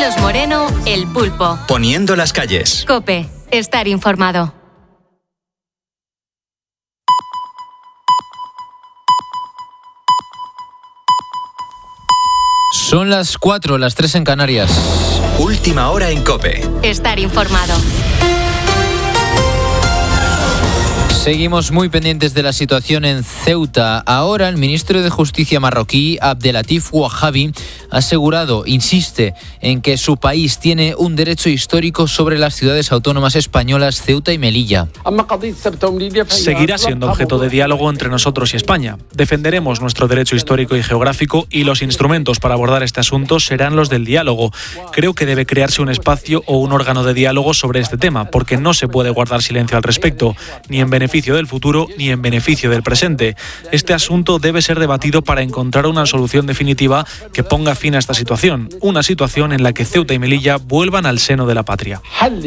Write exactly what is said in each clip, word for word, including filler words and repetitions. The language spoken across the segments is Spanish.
Carlos Moreno, El Pulpo. Poniendo las calles. COPE. Estar informado. Son las cuatro, las tres en Canarias. Última hora en COPE. Estar informado. Seguimos muy pendientes de la situación en Ceuta. Ahora el ministro de Justicia marroquí, Abdelatif Wahabi, ha asegurado, insiste, en que su país tiene un derecho histórico sobre las ciudades autónomas españolas Ceuta y Melilla. Seguirá siendo objeto de diálogo entre nosotros y España. Defenderemos nuestro derecho histórico y geográfico y los instrumentos para abordar este asunto serán los del diálogo. Creo que debe crearse un espacio o un órgano de diálogo sobre este tema, porque no se puede guardar silencio al respecto, ni en beneficio del futuro ni en beneficio del presente. Este asunto debe ser debatido para encontrar una solución definitiva que ponga fin a esta situación, una situación en la que Ceuta y Melilla vuelvan al seno de la patria.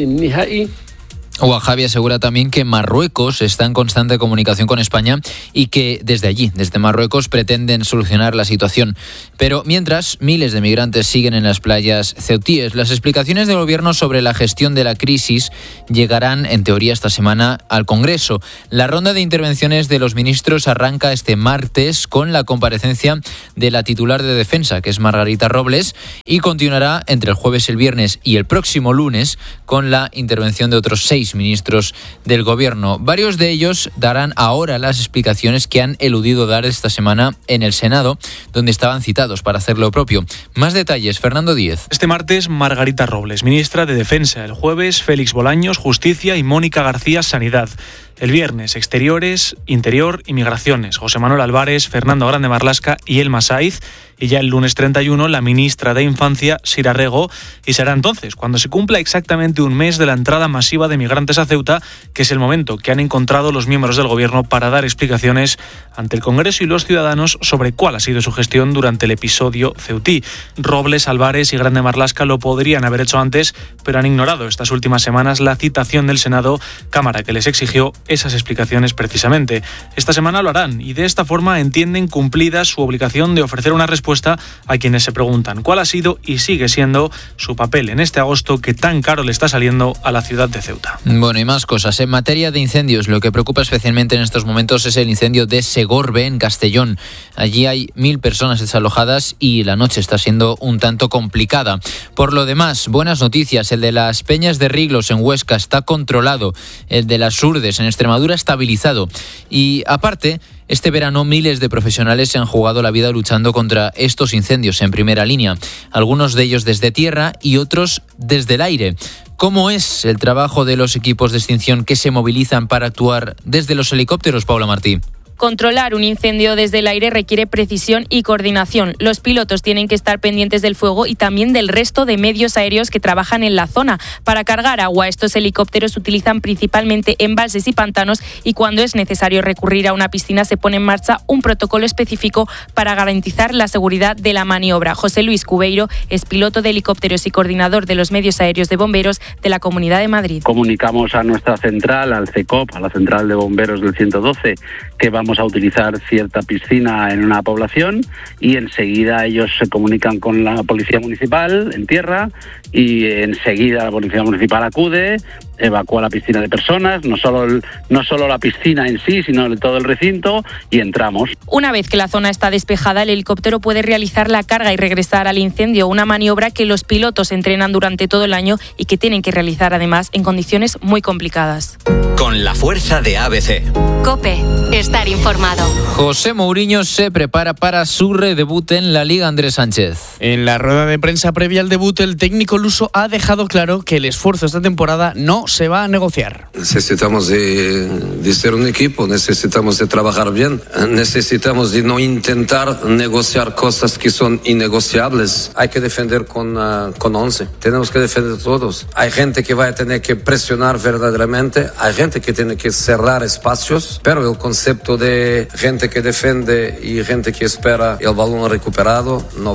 Wahabi asegura también que Marruecos está en constante comunicación con España y que desde allí, desde Marruecos, pretenden solucionar la situación. Pero mientras, miles de migrantes siguen en las playas ceutíes. Las explicaciones del Gobierno sobre la gestión de la crisis llegarán, en teoría, esta semana al Congreso. La ronda de intervenciones de los ministros arranca este martes con la comparecencia de la titular de Defensa, que es Margarita Robles, y continuará entre el jueves, el viernes y el próximo lunes con la intervención de otros seis ministros del Gobierno. Varios de ellos darán ahora las explicaciones que han eludido dar esta semana en el Senado, donde estaban citados para hacer lo propio. Más detalles, Fernando Díez. Este martes, Margarita Robles, ministra de Defensa. El jueves, Félix Bolaños, Justicia, y Mónica García, Sanidad. El viernes, Exteriores, Interior y Migraciones. José Manuel Álvarez, Fernando Grande Marlasca y Elma Saiz. Y ya el lunes treinta y uno, la ministra de Infancia, Sira Rego. Y será entonces cuando se cumpla exactamente un mes de la entrada masiva de migrantes a Ceuta, que es el momento que han encontrado los miembros del Gobierno para dar explicaciones ante el Congreso y los ciudadanos sobre cuál ha sido su gestión durante el episodio ceutí. Robles, Álvarez y Grande Marlasca lo podrían haber hecho antes, pero han ignorado estas últimas semanas la citación del Senado, Cámara que les exigió esas explicaciones precisamente. Esta semana lo harán y de esta forma entienden cumplida su obligación de ofrecer una respuesta a quienes se preguntan cuál ha sido y sigue siendo su papel en este agosto que tan caro le está saliendo a la ciudad de Ceuta. Bueno, y más cosas. En materia de incendios, lo que preocupa especialmente en estos momentos es el incendio de Segorbe, en Castellón. Allí hay mil personas desalojadas y la noche está siendo un tanto complicada. Por lo demás, buenas noticias. El de las Peñas de Riglos en Huesca está controlado. El de las Urdes en Extremadura estabilizado. Y aparte, este verano miles de profesionales se han jugado la vida luchando contra estos incendios en primera línea, algunos de ellos desde tierra y otros desde el aire. ¿Cómo es el trabajo de los equipos de extinción que se movilizan para actuar desde los helicópteros, Paula Martí? Controlar un incendio desde el aire requiere precisión y coordinación. Los pilotos tienen que estar pendientes del fuego y también del resto de medios aéreos que trabajan en la zona. Para cargar agua, estos helicópteros se utilizan principalmente embalses y pantanos, y cuando es necesario recurrir a una piscina se pone en marcha un protocolo específico para garantizar la seguridad de la maniobra. José Luis Cubeiro es piloto de helicópteros y coordinador de los medios aéreos de bomberos de la Comunidad de Madrid. Comunicamos a nuestra central, al C E C O P, a la central de bomberos del ciento doce, que vamos a utilizar cierta piscina en una población, y enseguida ellos se comunican con la policía municipal en tierra y enseguida la policía municipal acude, evacúa la piscina de personas, no solo el, no solo la piscina en sí, sino el, todo el recinto, y entramos. Una vez que la zona está despejada, el helicóptero puede realizar la carga y regresar al incendio, una maniobra que los pilotos entrenan durante todo el año y que tienen que realizar además en condiciones muy complicadas. Con la fuerza de A B C. COPE. Estar informado. José Mourinho se prepara para su redebut en la Liga, Andrés Sánchez. En la rueda de prensa previa al debut, el técnico luso ha dejado claro que el esfuerzo esta temporada no se va a negociar. Necesitamos de, de ser un equipo, necesitamos de trabajar bien, necesitamos de no intentar negociar cosas que son innegociables. Hay que defender con, uh, con once, tenemos que defender todos. Hay gente que va a tener que presionar verdaderamente, hay gente que tiene que cerrar espacios, pero el concepto de gente que defiende y gente que espera el balón recuperado no va.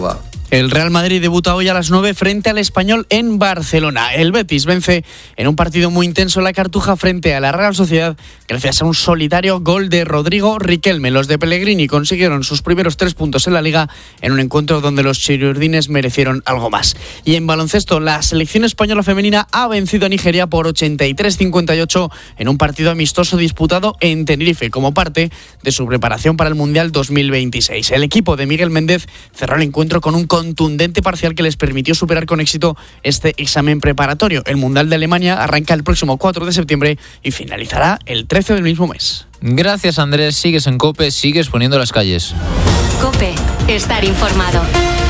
El Real Madrid debuta hoy a las nueve frente al Español en Barcelona. El Betis vence en un partido muy intenso la Cartuja frente a la Real Sociedad gracias a un solitario gol de Rodrigo Riquelme. Los de Pellegrini consiguieron sus primeros tres puntos en la Liga en un encuentro donde los chiriurdines merecieron algo más. Y en baloncesto, la selección española femenina ha vencido a Nigeria por ochenta y tres a cincuenta y ocho en un partido amistoso disputado en Tenerife como parte de su preparación para el Mundial dos mil veintiséis. El equipo de Miguel Méndez cerró el encuentro con un contundente parcial que les permitió superar con éxito este examen preparatorio. El Mundial de Alemania arranca el próximo cuatro de septiembre y finalizará el trece del mismo mes. Gracias, Andrés. Sigues en COPE, sigues poniendo las calles. COPE, estar informado.